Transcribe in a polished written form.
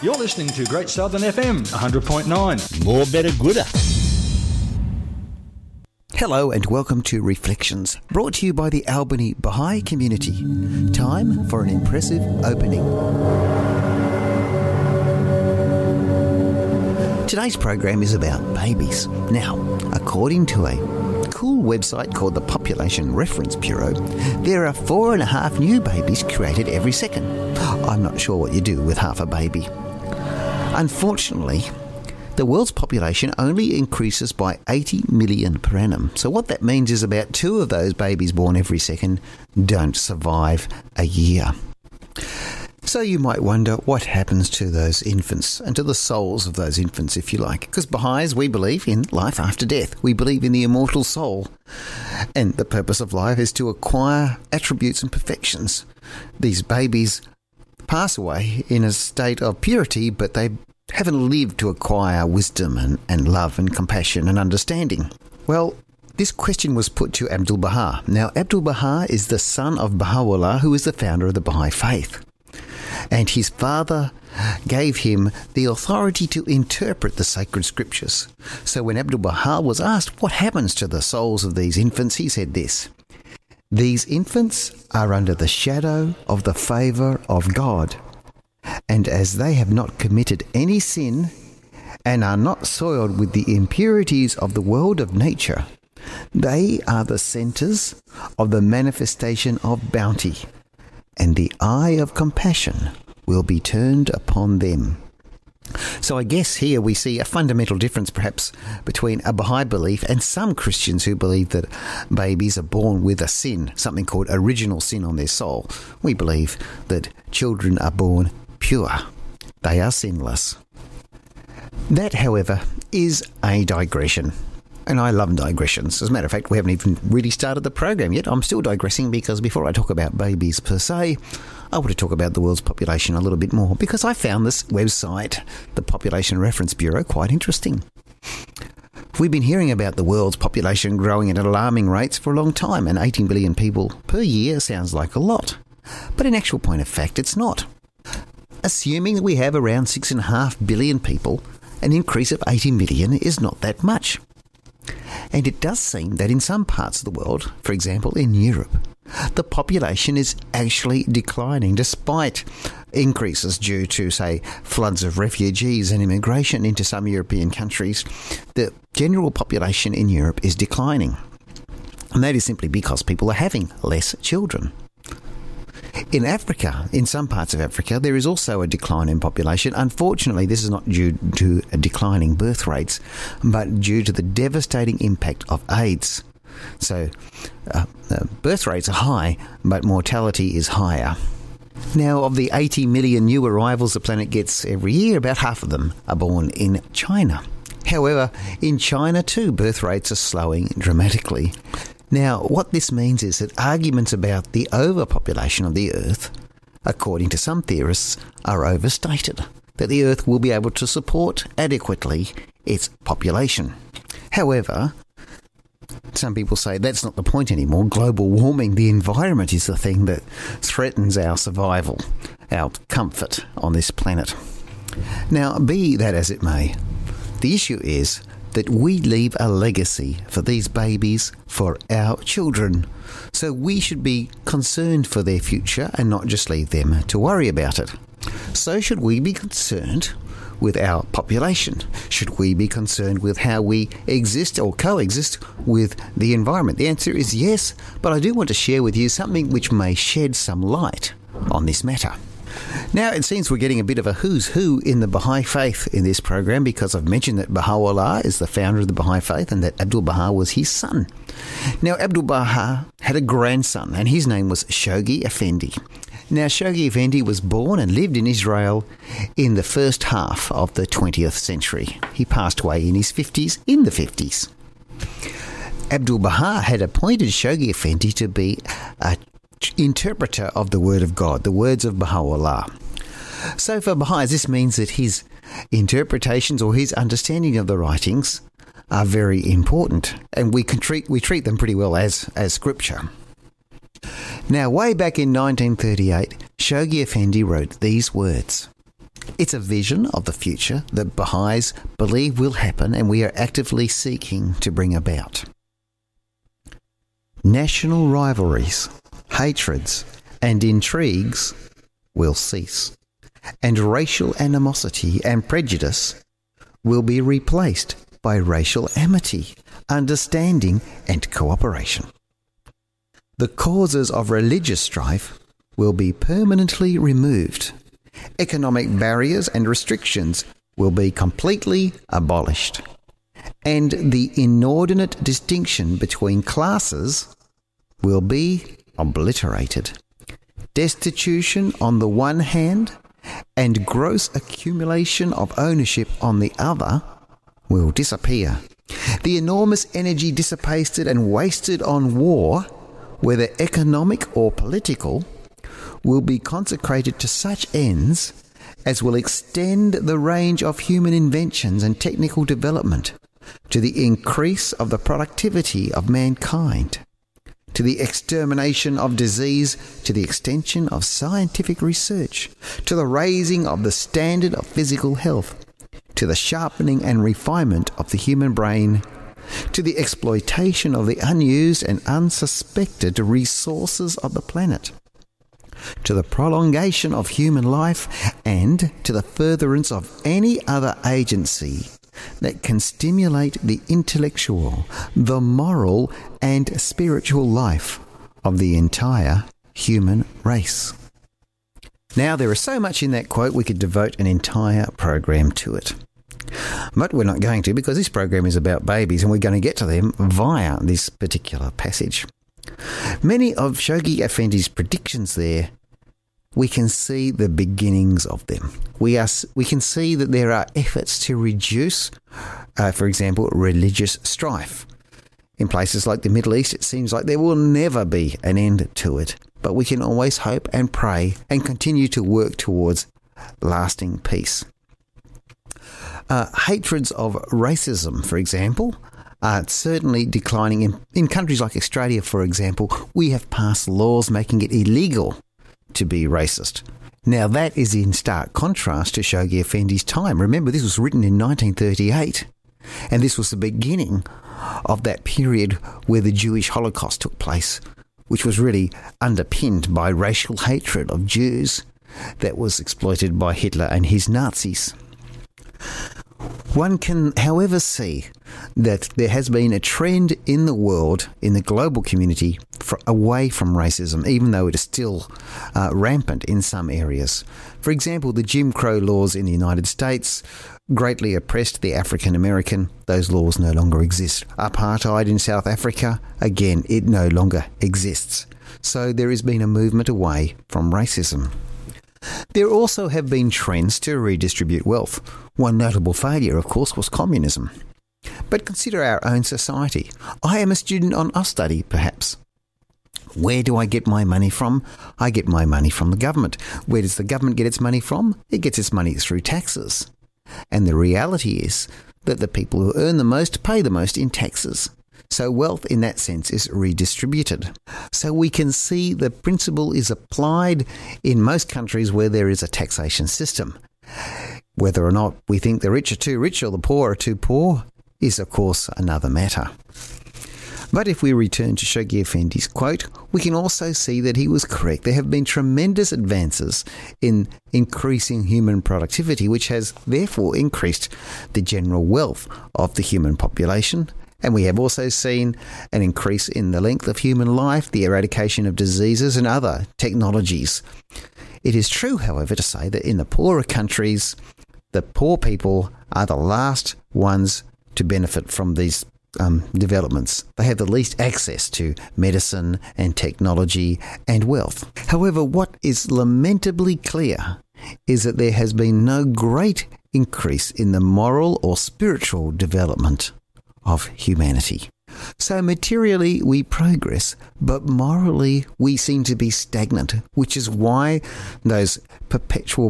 You're listening to Great Southern FM 100.9. More better gooder. Hello and welcome to Reflections, brought to you by the Albany Baha'i community. Time for an impressive opening. Today's program is about babies. Now, according to a cool website called the Population Reference Bureau, there are 4.5 new babies created every second. I'm not sure what you do with half a baby. Unfortunately, the world's population only increases by 80 million per annum. So what that means is about 2 of those babies born every second don't survive a year. So you might wonder what happens to those infants and to the souls of those infants, if you like. Because Baha'is, we believe in life after death. We believe in the immortal soul. And the purpose of life is to acquire attributes and perfections. These babies pass away in a state of purity, but they haven't lived to acquire wisdom and love and compassion and understanding. Well, this question was put to Abdu'l-Baha. Now, Abdu'l-Baha is the son of Baha'u'llah, who is the founder of the Baha'i faith. And his father gave him the authority to interpret the sacred scriptures. So when Abdu'l-Baha was asked what happens to the souls of these infants, he said this: "These infants are under the shadow of the favour of God, and as they have not committed any sin and are not soiled with the impurities of the world of nature, they are the centres of the manifestation of bounty, and the eye of compassion will be turned upon them." So I guess here we see a fundamental difference perhaps between a Baha'i belief and some Christians who believe that babies are born with a sin, something called original sin on their soul. We believe that children are born pure. They are sinless. That, however, is a digression. And I love digressions. As a matter of fact, we haven't even really started the program yet. I'm still digressing because before I talk about babies per se, I want to talk about the world's population a little bit more because I found this website, the Population Reference Bureau, quite interesting. We've been hearing about the world's population growing at alarming rates for a long time, and 18 billion people per year sounds like a lot. But in actual point of fact, it's not. Assuming that we have around 6.5 billion people, an increase of 80 million is not that much. And it does seem that in some parts of the world, for example in Europe, the population is actually declining despite increases due to, say, floods of refugees and immigration into some European countries. The general population in Europe is declining. And that is simply because people are having less children. In Africa, in some parts of Africa, there is also a decline in population. Unfortunately, this is not due to a declining birth rates, but due to the devastating impact of AIDS. So, birth rates are high, but mortality is higher. Now, of the 80 million new arrivals the planet gets every year, about half of them are born in China. However, in China too, birth rates are slowing dramatically. Now, what this means is that arguments about the overpopulation of the Earth, according to some theorists, are overstated, that the Earth will be able to support adequately its population. However, some people say that's not the point anymore. Global warming, the environment, is the thing that threatens our survival, our comfort on this planet. Now, be that as it may, the issue is that we leave a legacy for these babies, for our children. So we should be concerned for their future and not just leave them to worry about it. So should we be concerned with our population? Should we be concerned with how we exist or coexist with the environment? The answer is yes, but I do want to share with you something which may shed some light on this matter. Now, it seems we're getting a bit of a who's who in the Baha'i faith in this program because I've mentioned that Baha'u'llah is the founder of the Baha'i faith and that Abdu'l-Baha was his son. Now, Abdu'l-Baha had a grandson and his name was Shoghi Effendi. Now, Shoghi Effendi was born and lived in Israel in the first half of the 20th century. He passed away in his 50s, in the 50s. Abdu'l-Baha had appointed Shoghi Effendi to be a interpreter of the Word of God, the words of Baha'u'llah. So for Baha'is, this means that his interpretations or his understanding of the writings are very important, and we treat them pretty well as scripture. Now, way back in 1938, Shoghi Effendi wrote these words: It's a vision of the future that Baha'is believe will happen and we are actively seeking to bring about. National rivalries, hatreds, and intrigues will cease, and racial animosity and prejudice will be replaced by racial amity, understanding, and cooperation. The causes of religious strife will be permanently removed. Economic barriers and restrictions will be completely abolished, and the inordinate distinction between classes will be obliterated. Destitution on the one hand and gross accumulation of ownership on the other will disappear. The enormous energy dissipated and wasted on war, whether economic or political, will be consecrated to such ends as will extend the range of human inventions and technical development to the increase of the productivity of mankind, to the extermination of disease, to the extension of scientific research, to the raising of the standard of physical health, to the sharpening and refinement of the human brain, to the exploitation of the unused and unsuspected resources of the planet, to the prolongation of human life, and to the furtherance of any other agency that can stimulate the intellectual, the moral, and spiritual life of the entire human race. Now, there is so much in that quote we could devote an entire program to it. But we're not going to, because this program is about babies and we're going to get to them via this particular passage. Many of Shoghi Effendi's predictions there, we can see the beginnings of them. We can see that there are efforts to reduce, for example, religious strife. In places like the Middle East, it seems like there will never be an end to it, but we can always hope and pray and continue to work towards lasting peace. Hatreds of racism, for example, are certainly declining. In countries like Australia, for example, we have passed laws making it illegal to be racist. Now, that is in stark contrast to Shoghi Effendi's time. Remember, this was written in 1938, and this was the beginning of that period where the Jewish Holocaust took place, which was really underpinned by racial hatred of Jews that was exploited by Hitler and his Nazis. One can, however, see that there has been a trend in the world, in the global community, away from racism, even though it is still rampant in some areas. For example, the Jim Crow laws in the United States greatly oppressed the African American. Those laws no longer exist. Apartheid in South Africa, again, it no longer exists. So there has been a movement away from racism. There also have been trends to redistribute wealth. One notable failure, of course, was communism. But consider our own society. I am a student on Austudy, perhaps. Where do I get my money from? I get my money from the government. Where does the government get its money from? It gets its money through taxes. And the reality is that the people who earn the most pay the most in taxes. So wealth in that sense is redistributed. So we can see the principle is applied in most countries where there is a taxation system. Whether or not we think the rich are too rich or the poor are too poor is, of course, another matter. But if we return to Shoghi Effendi's quote, we can also see that he was correct. There have been tremendous advances in increasing human productivity, which has therefore increased the general wealth of the human population. And we have also seen an increase in the length of human life, the eradication of diseases and other technologies. It is true, however, to say that in the poorer countries, the poor people are the last ones to benefit from these developments. They have the least access to medicine and technology and wealth. However, what is lamentably clear is that there has been no great increase in the moral or spiritual development of humanity. So materially we progress, but morally we seem to be stagnant, which is why those perpetual